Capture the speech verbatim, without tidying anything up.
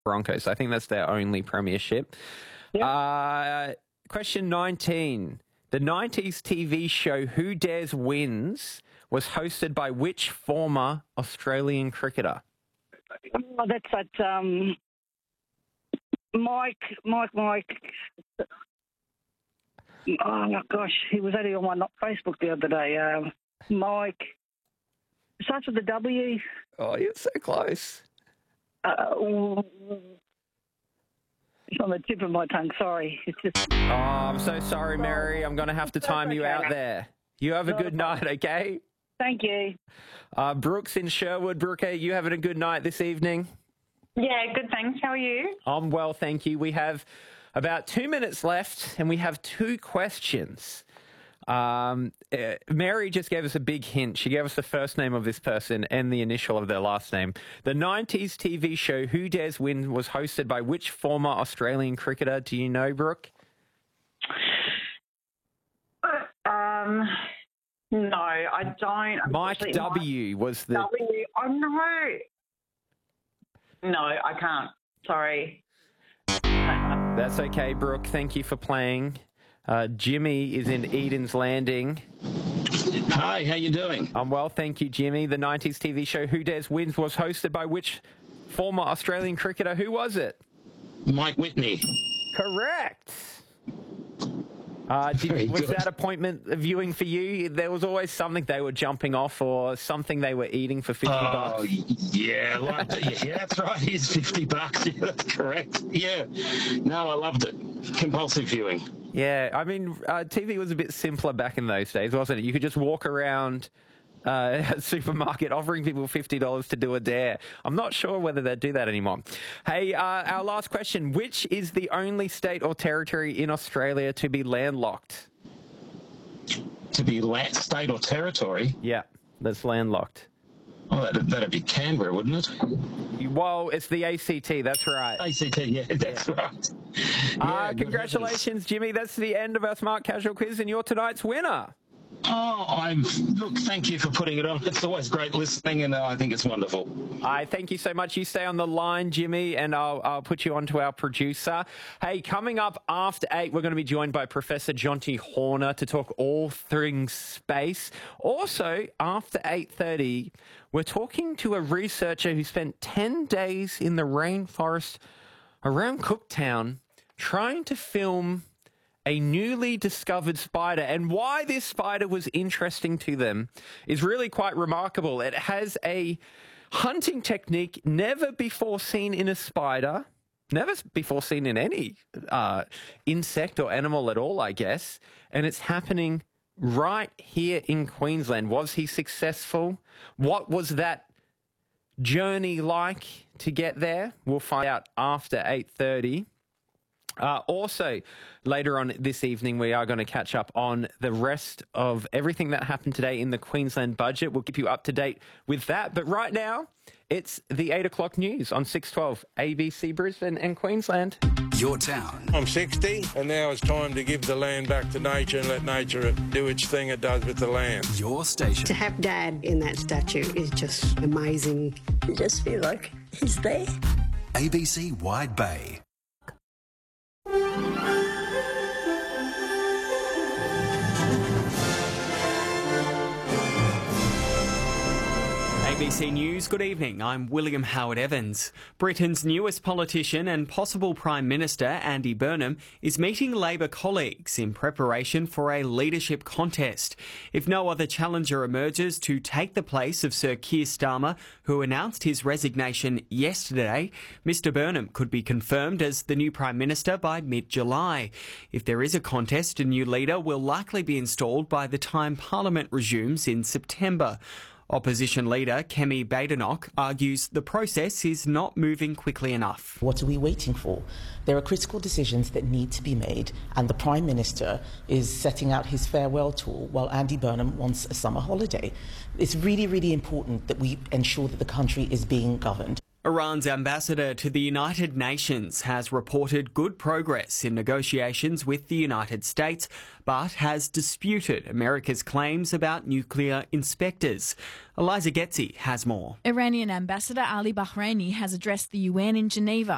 Broncos. I think that's their only premiership. Yep. Uh, question nineteen. The nineties T V show Who Dares Wins was hosted by which former Australian cricketer? Oh, that's that um, Mike, Mike, Mike. Oh, my gosh, he was only on my Facebook the other day. Um, Mike. Starts with the W. Oh, you're so close. Uh, it's on the tip of my tongue, sorry. It's just... Oh, I'm so sorry, Mary. I'm going to have to time That's you okay. out there. You have a Not good a night, okay? Thank you. Uh, Brooks in Sherwood. Brooke, are you having a good night this evening? Yeah, good, thanks. How are you? I'm well, thank you. We have about two minutes left and we have two questions. Um, uh, Mary just gave us a big hint. She gave us the first name of this person and the initial of their last name. The nineties T V show Who Dares Win was hosted by which former Australian cricketer? Do you know, Brooke? Um, no, I don't. Mike Actually, W. was the... Mike W. Oh, no. No, I can't. Sorry. That's okay, Brooke. Thank you for playing. Uh, Jimmy is in Eden's Landing. Hi, how you doing? I'm well, thank you, Jimmy. The nineties T V show Who Dares Wins was hosted by which former Australian cricketer? Who was it? Mike Whitney. Correct. Uh, Very did, was good. that appointment viewing for you? There was always something they were jumping off or something they were eating for fifty Oh, bucks. yeah, like that. Yeah, that's right. Here's fifty bucks. Yeah, that's correct. Yeah. No, I loved it. Compulsive viewing. Yeah, I mean, uh, T V was a bit simpler back in those days, wasn't it? You could just walk around uh, a supermarket offering people fifty dollars to do a dare. I'm not sure whether they do that anymore. Hey, uh, our last question. Which is the only state or territory in Australia to be landlocked? To be la- state or territory, Yeah, that's landlocked. oh, that'd, that'd be Canberra, wouldn't it? Well, it's the A C T, that's right. A C T, yeah, that's right. Uh, Yeah, congratulations, Jimmy. That's the end of our Smart Casual Quiz and you're tonight's winner. Oh, I'm. Look, thank you for putting it on. It's always great listening, and uh, I think it's wonderful. I thank you so much. You stay on the line, Jimmy, and I'll, I'll put you on to our producer. Hey, coming up after eight, we're going to be joined by Professor Jonty Horner to talk all things space. Also, after eight thirty, we're talking to a researcher who spent ten days in the rainforest around Cooktown trying to film a newly discovered spider, and why this spider was interesting to them is really quite remarkable. It has a hunting technique never before seen in a spider, never before seen in any uh, insect or animal at all, I guess, and it's happening right here in Queensland. Was he successful? What was that journey like to get there? We'll find out after eight thirty. Uh, also, later on this evening, we are going to catch up on the rest of everything that happened today in the Queensland budget. We'll keep you up to date with that. But right now, it's the eight o'clock news on six twelve A B C Brisbane and Queensland. Your town. I'm sixty, and now it's time to give the land back to nature and let nature do its thing it does with the land. Your station. To have Dad in that statue is just amazing. You just feel like he's there. A B C Wide Bay. A B C News, good evening. I'm William Howard Evans. Britain's newest politician and possible Prime Minister, Andy Burnham, is meeting Labor colleagues in preparation for a leadership contest. If no other challenger emerges to take the place of Sir Keir Starmer, who announced his resignation yesterday, Mr Burnham could be confirmed as the new Prime Minister by mid-July. If there is a contest, a new leader will likely be installed by the time Parliament resumes in September. Opposition leader Kemi Badenoch argues the process is not moving quickly enough. What are we waiting for? There are critical decisions that need to be made, and the Prime Minister is setting out his farewell tour while Andy Burnham wants a summer holiday. It's really, really important that we ensure that the country is being governed. Iran's ambassador to the United Nations has reported good progress in negotiations with the United States, but has disputed America's claims about nuclear inspectors. Eliza Getzi has more. Iranian ambassador Ali Bahraini has addressed the U N in Geneva